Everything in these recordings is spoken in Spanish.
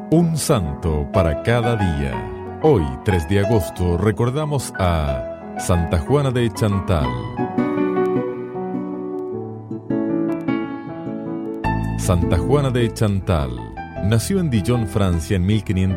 Un santo para cada día. Hoy, 3 de agosto, recordamos a Santa Juana de Chantal. Santa Juana de Chantal nació en Dijon, Francia, en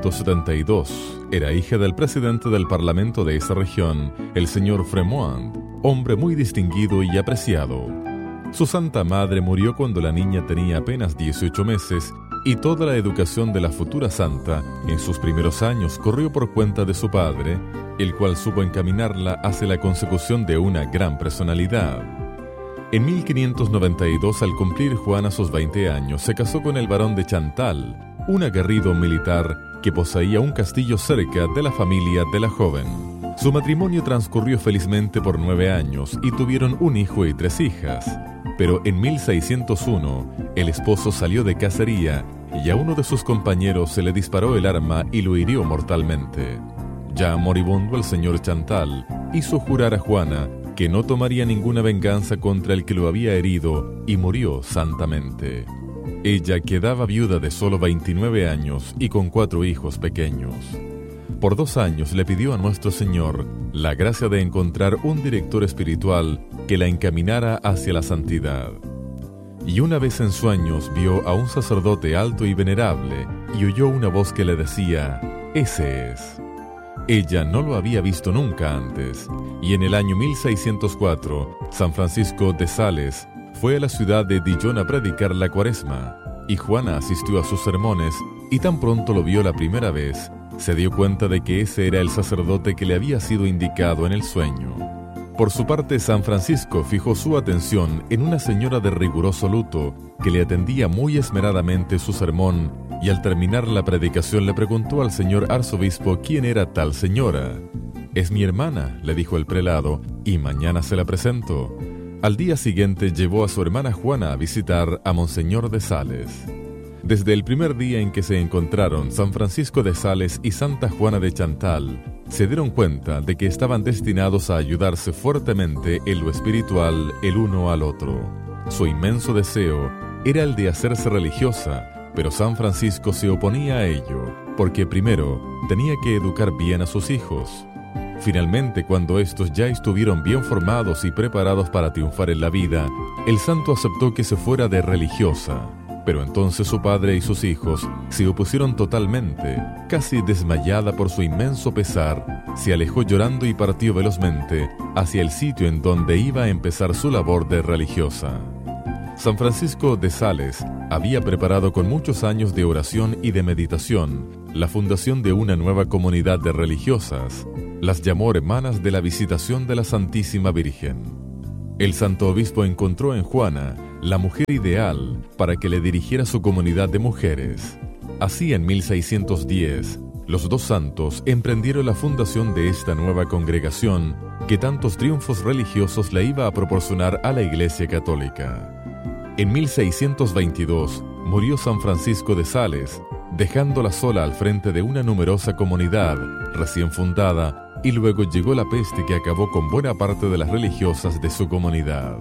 1572. Era hija del presidente del parlamento de esa región, el señor Fremont, hombre muy distinguido y apreciado. Su santa madre murió cuando la niña tenía apenas 18 meses y toda la educación de la futura santa en sus primeros años corrió por cuenta de su padre, el cual supo encaminarla hacia la consecución de una gran personalidad. En 1592, al cumplir Juana sus 20 años, se casó con el barón de Chantal, un aguerrido militar que poseía un castillo cerca de la familia de la joven. Su matrimonio transcurrió felizmente por 9 años y tuvieron un hijo y 3 hijas. Pero en 1601, el esposo salió de cacería y a uno de sus compañeros se le disparó el arma y lo hirió mortalmente. Ya moribundo, el señor Chantal hizo jurar a Juana que no tomaría ninguna venganza contra el que lo había herido y murió santamente. Ella quedaba viuda de solo 29 años y con 4 hijos pequeños. Por 2 años le pidió a nuestro Señor la gracia de encontrar un director espiritual que la encaminara hacia la santidad. Y una vez en sueños vio a un sacerdote alto y venerable y oyó una voz que le decía: «Ese es». Ella no lo había visto nunca antes, y en el año 1604, San Francisco de Sales fue a la ciudad de Dijon a predicar la Cuaresma, y Juana asistió a sus sermones, y tan pronto lo vio la primera vez, se dio cuenta de que ese era el sacerdote que le había sido indicado en el sueño. Por su parte, San Francisco fijó su atención en una señora de riguroso luto que le atendía muy esmeradamente su sermón, y al terminar la predicación le preguntó al señor arzobispo quién era tal señora. «Es mi hermana», le dijo el prelado, «y mañana se la presento». Al día siguiente llevó a su hermana Juana a visitar a Monseñor de Sales. Desde el primer día en que se encontraron, San Francisco de Sales y Santa Juana de Chantal se dieron cuenta de que estaban destinados a ayudarse fuertemente en lo espiritual el uno al otro. Su inmenso deseo era el de hacerse religiosa, pero San Francisco se oponía a ello, porque primero tenía que educar bien a sus hijos. Finalmente, cuando estos ya estuvieron bien formados y preparados para triunfar en la vida, el santo aceptó que se fuera de religiosa. Pero entonces su padre y sus hijos se opusieron totalmente. Casi desmayada por su inmenso pesar, se alejó llorando y partió velozmente hacia el sitio en donde iba a empezar su labor de religiosa. San Francisco de Sales había preparado con muchos años de oración y de meditación la fundación de una nueva comunidad de religiosas. Las llamó Hermanas de la Visitación de la Santísima Virgen. El santo obispo encontró en Juana la mujer ideal para que le dirigiera su comunidad de mujeres. Así, en 1610, los 2 santos emprendieron la fundación de esta nueva congregación que tantos triunfos religiosos le iba a proporcionar a la Iglesia Católica. En 1622 murió San Francisco de Sales, dejándola sola al frente de una numerosa comunidad recién fundada, y luego llegó la peste que acabó con buena parte de las religiosas de su comunidad.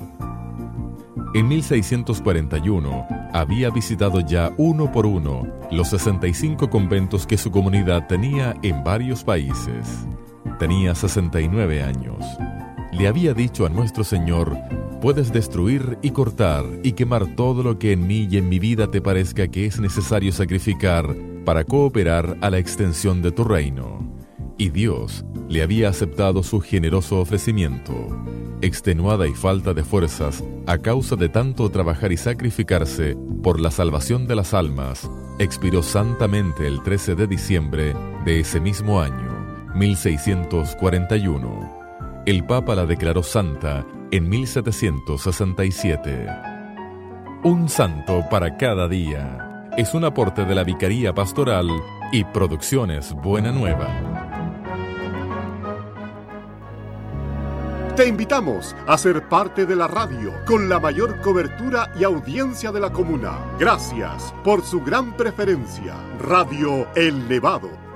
En 1641 había visitado ya uno por uno los 65 conventos que su comunidad tenía en varios países. Tenía 69 años. Le había dicho a nuestro Señor: «Puedes destruir y cortar y quemar todo lo que en mí y en mi vida te parezca que es necesario sacrificar para cooperar a la extensión de tu reino». Y Dios le había aceptado su generoso ofrecimiento. Extenuada y falta de fuerzas a causa de tanto trabajar y sacrificarse por la salvación de las almas, expiró santamente el 13 de diciembre de ese mismo año, 1641. El Papa la declaró santa en 1767. Un santo para cada día es un aporte de la Vicaría Pastoral y Producciones Buena Nueva. Te invitamos a ser parte de la radio con la mayor cobertura y audiencia de la comuna. Gracias por su gran preferencia. Radio El Nevado.